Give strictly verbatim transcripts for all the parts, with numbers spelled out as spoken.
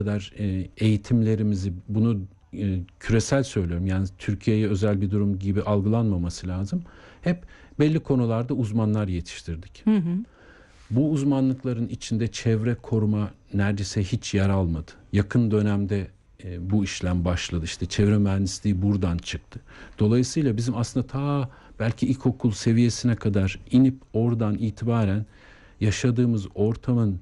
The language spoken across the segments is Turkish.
kadar e, eğitimlerimizi, bunu e, küresel söylüyorum, yani Türkiye'ye özel bir durum gibi algılanmaması lazım. Hep belli konularda uzmanlar yetiştirdik. Hı hı. Bu uzmanlıkların içinde çevre koruma neredeyse hiç yer almadı. Yakın dönemde e, bu işlem başladı. İşte çevre mühendisliği buradan çıktı. Dolayısıyla bizim aslında ta belki ilkokul seviyesine kadar inip oradan itibaren yaşadığımız ortamın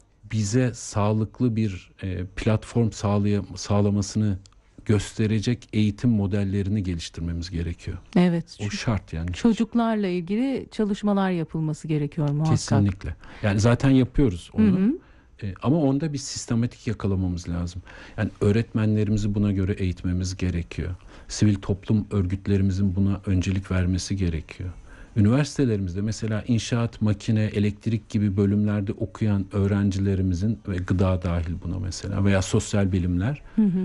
bize sağlıklı bir e, platform sağlay- sağlamasını gösterecek eğitim modellerini geliştirmemiz gerekiyor. Evet. O Çünkü şart yani. çocuklarla ilgili çalışmalar yapılması gerekiyor muhakkak. Kesinlikle. Yani zaten yapıyoruz Hı onu. hı. E, ama onda bir sistematik yakalamamız lazım. Yani öğretmenlerimizi buna göre eğitmemiz gerekiyor. Sivil toplum örgütlerimizin buna öncelik vermesi gerekiyor. Üniversitelerimizde mesela inşaat, makine, elektrik gibi bölümlerde okuyan öğrencilerimizin, ve gıda dahil buna mesela, veya sosyal bilimler, Hı hı.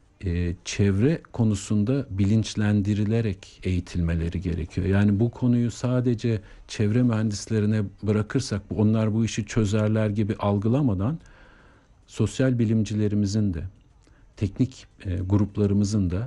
e, çevre konusunda bilinçlendirilerek eğitilmeleri gerekiyor. Yani bu konuyu sadece çevre mühendislerine bırakırsak, onlar bu işi çözerler gibi algılamadan, sosyal bilimcilerimizin de, teknik e, gruplarımızın da,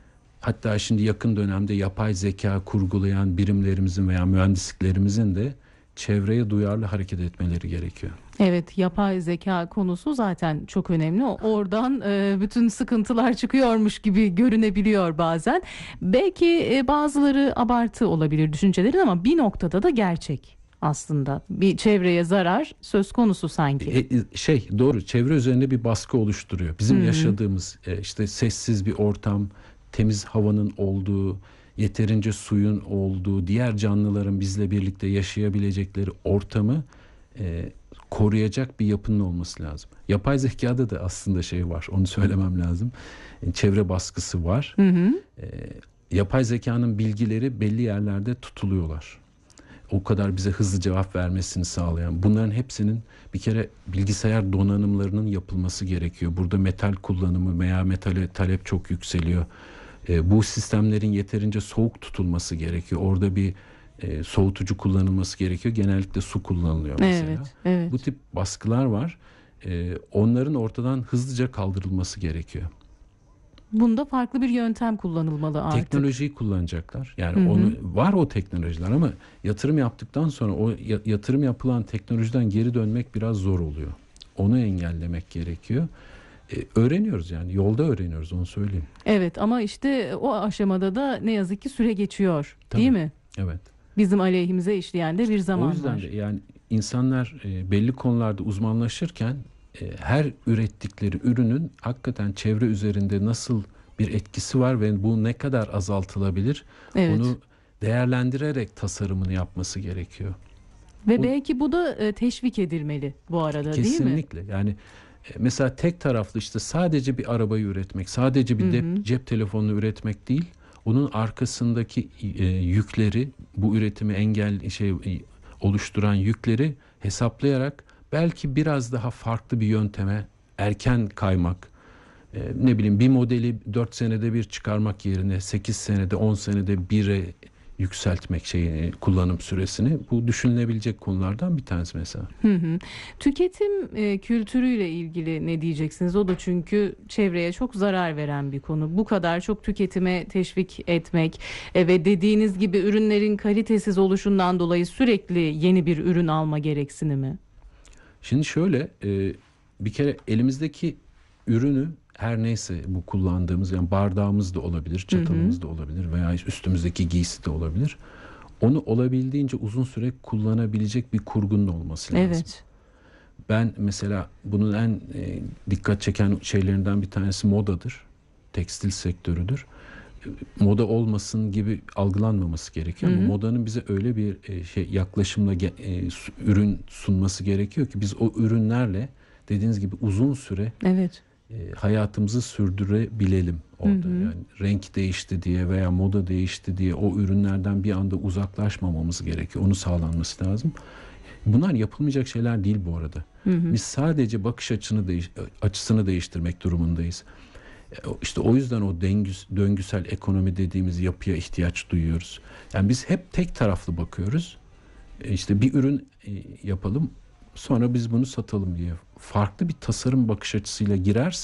hatta şimdi yakın dönemde yapay zeka kurgulayan birimlerimizin veya mühendisliklerimizin de çevreye duyarlı hareket etmeleri gerekiyor. Evet, yapay zeka konusu zaten çok önemli. Oradan e, bütün sıkıntılar çıkıyormuş gibi görünebiliyor bazen. Belki e, bazıları abartı olabilir düşüncelerin, ama bir noktada da gerçek aslında. Bir çevreye zarar söz konusu sanki. E, e, şey doğru, çevre üzerinde bir baskı oluşturuyor. Bizim Hı-hı. yaşadığımız e, işte sessiz bir ortam, temiz havanın olduğu, yeterince suyun olduğu, diğer canlıların bizle birlikte yaşayabilecekleri ortamı e, koruyacak bir yapının olması lazım. Yapay zekada da aslında şey var, onu söylemem lazım. E, çevre baskısı var. Hı hı. E, yapay zekanın bilgileri belli yerlerde tutuluyorlar. O kadar bize hızlı cevap vermesini sağlayan. Bunların hepsinin bir kere bilgisayar donanımlarının yapılması gerekiyor. Burada metal kullanımı veya metale talep çok yükseliyor. E, bu sistemlerin yeterince soğuk tutulması gerekiyor. Orada bir e, soğutucu kullanılması gerekiyor. Genellikle su kullanılıyor mesela. Evet, evet. Bu tip baskılar var. E, onların ortadan hızlıca kaldırılması gerekiyor. Bunda farklı bir yöntem kullanılmalı artık. Teknolojiyi kullanacaklar. Yani Hı hı. onu, var o teknolojiler, ama yatırım yaptıktan sonra o ya- yatırım yapılan teknolojiden geri dönmek biraz zor oluyor. Onu engellemek gerekiyor. Ee, öğreniyoruz yani. Yolda öğreniyoruz, onu söyleyeyim. Evet, ama işte o aşamada da ne yazık ki süre geçiyor, Tabii. değil mi? Evet. Bizim aleyhimize işleyen de bir zaman O yüzden var. de yani insanlar e, belli konularda uzmanlaşırken e, her ürettikleri ürünün hakikaten çevre üzerinde nasıl bir etkisi var ve bu ne kadar azaltılabilir, Evet. onu değerlendirerek tasarımını yapması gerekiyor. Ve Bu- belki bu da e, teşvik edilmeli bu arada, değil mi? Kesinlikle. Yani e, mesela tek taraflı işte sadece bir arabayı üretmek, sadece bir Hı dep- hı. cep telefonunu üretmek değil, onun arkasındaki e, yükleri, bu üretimi engel şey e, oluşturan yükleri hesaplayarak belki biraz daha farklı bir yönteme erken kaymak, e, ne bileyim bir modeli dört senede bir çıkarmak yerine sekiz senede, on senede bire yükseltmek şeyini, kullanım süresini, bu düşünülebilecek konulardan bir tanesi mesela. Hı hı. Tüketim e, kültürüyle ilgili ne diyeceksiniz? O da çünkü çevreye çok zarar veren bir konu. Bu kadar çok tüketime teşvik etmek e, ve dediğiniz gibi ürünlerin kalitesiz oluşundan dolayı sürekli yeni bir ürün alma gereksinimi. Şimdi şöyle, e, bir kere elimizdeki ürünü, her neyse bu kullandığımız, yani bardağımız da olabilir, çatalımız da olabilir veya üstümüzdeki giysi de olabilir. Onu olabildiğince uzun süre kullanabilecek bir kurgunun olması lazım. Evet. Ben mesela bunun en e, dikkat çeken şeylerinden bir tanesi modadır. Tekstil sektörüdür. E, Moda olmasın gibi algılanmaması gerekiyor, Hı ama hı. modanın bize öyle bir e, şey yaklaşımla ge- e, su- ürün sunması gerekiyor ki biz o ürünlerle dediğiniz gibi uzun süre Evet. e, hayatımızı sürdürebilelim orada. Hı hı. Yani renk değişti diye veya moda değişti diye o ürünlerden bir anda uzaklaşmamamız gerekiyor. Onu sağlanması lazım. Bunlar yapılmayacak şeyler değil bu arada. Hı hı. Biz sadece bakış açını değiş açısını değiştirmek durumundayız. E, İşte o yüzden o dengüs, döngüsel ekonomi dediğimiz yapıya ihtiyaç duyuyoruz. Yani biz hep tek taraflı bakıyoruz. E, İşte bir ürün e, yapalım, sonra biz bunu satalım diye farklı bir tasarım bakış açısıyla girerse